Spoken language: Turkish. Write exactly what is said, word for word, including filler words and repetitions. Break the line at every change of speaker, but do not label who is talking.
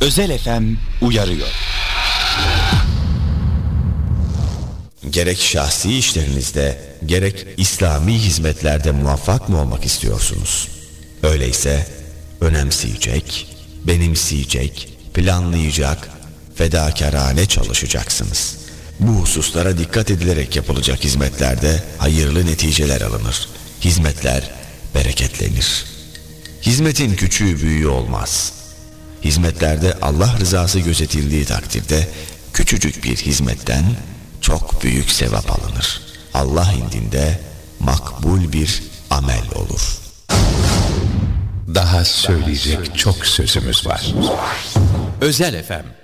Özel F M uyarıyor.
Gerek şahsi işlerinizde, gerek İslami hizmetlerde muvaffak mı olmak istiyorsunuz? Öyleyse önemseyecek, benimseyecek, planlayacak, fedakarane çalışacaksınız. Bu hususlara dikkat edilerek yapılacak hizmetlerde hayırlı neticeler alınır. Hizmetler bereketlenir. Hizmetin küçüğü büyüğü olmaz. Hizmetlerde Allah rızası gözetildiği takdirde küçücük bir hizmetten çok büyük sevap alınır. Allah indinde makbul bir amel olur.
Daha söyleyecek çok sözümüz var.
Özel F M